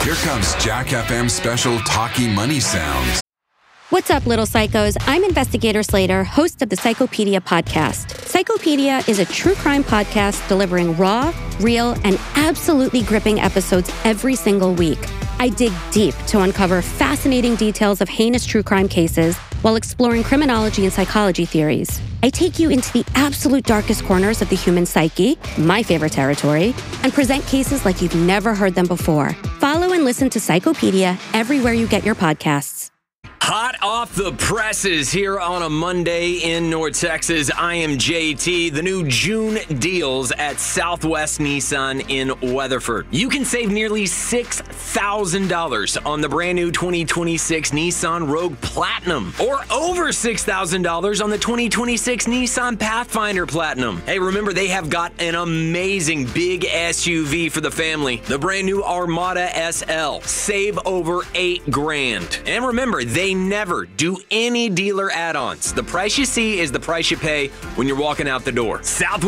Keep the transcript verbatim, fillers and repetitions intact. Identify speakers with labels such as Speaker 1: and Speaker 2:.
Speaker 1: Here comes Jack F M special Talkie Money Sounds.
Speaker 2: What's up, little psychos? I'm Investigator Slater, host of the Psychopedia podcast. Psychopedia is a true crime podcast delivering raw, real, and absolutely gripping episodes every single week. I dig deep to uncover fascinating details of heinous true crime cases while exploring criminology and psychology theories. I take you into the absolute darkest corners of the human psyche, my favorite territory, and present cases like you've never heard them before. Follow and listen to Psychopedia everywhere you get your podcasts.
Speaker 3: Hot off the presses here on a Monday in North Texas. I am J T. The new June deals at Southwest Nissan in Weatherford. You can save nearly six thousand dollars on the brand new twenty twenty-six Nissan Rogue Platinum, or over six thousand dollars on the twenty twenty-six Nissan Pathfinder Platinum. Hey, remember, they have got an amazing big S U V for the family, the brand new Armada S L. Save over eight grand. And remember, they never do any dealer add-ons. The price you see is the price you pay when you're walking out the door. Southwest